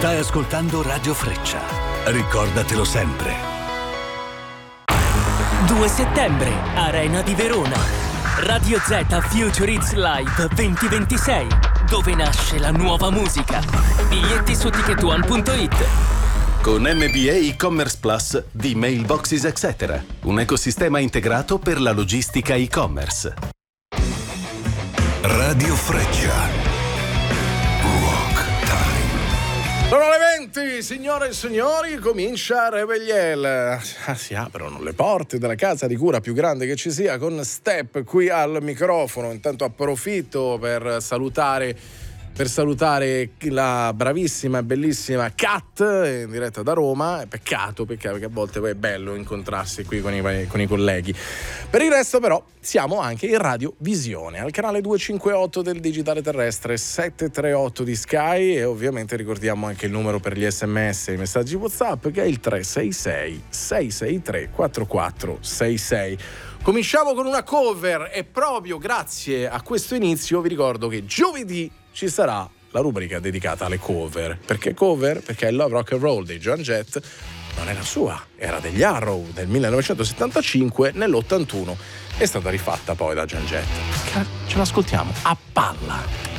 Stai ascoltando Radio Freccia. Ricordatelo sempre. 2 settembre, Arena di Verona. Radio Z Future Hits Live 2026, dove nasce la nuova musica. Biglietti su ticketone.it. Con MBA e-commerce Plus di Mailboxes Etc. Un ecosistema integrato per la logistica e-commerce. Radio Freccia. Sono le 20, signore e signori, comincia Revegliel. Si aprono le porte della casa di cura più grande che ci sia, con Step qui al microfono. Intanto approfitto per salutare la bravissima e bellissima Kat in diretta da Roma. Peccato perché a volte poi è bello incontrarsi qui con i colleghi. Per il resto però siamo anche in Radio Visione al canale 258 del digitale terrestre, 738 di Sky, e ovviamente ricordiamo anche il numero per gli SMS e i messaggi WhatsApp, che è il 366 663 4466. Cominciamo con una cover e proprio grazie a questo inizio vi ricordo che giovedì ci sarà la rubrica dedicata alle cover. Perché cover? Perché il Love Rock and Roll dei Joan Jett non era sua, era degli Arrow del 1975, nell'81 è stata rifatta poi da Joan Jett. Ce l'ascoltiamo a palla.